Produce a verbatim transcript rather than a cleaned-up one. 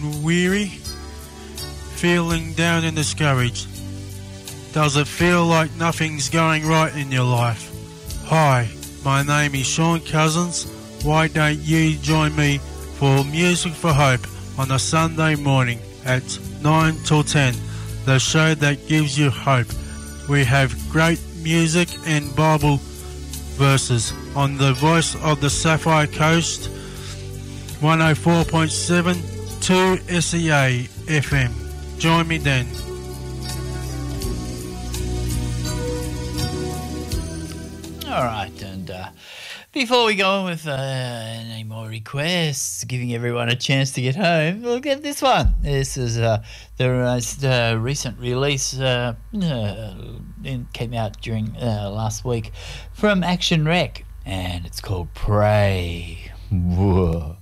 Weary? Feeling down and discouraged? Does it feel like nothing's going right in your life? Hi, my name is Sean Cousins. Why don't you join me for Music for Hope on a Sunday morning at nine till ten, the show that gives you hope. We have great music and Bible verses on the Voice of the Sapphire Coast, one oh four point seven two S E A F M. Join me then. All right, and uh, before we go on with uh, any more requests, giving everyone a chance to get home, look at this one. This is uh, the most uh, recent release, uh, uh, it came out during uh, last week from Action Rec, and it's called Pray. Whoa.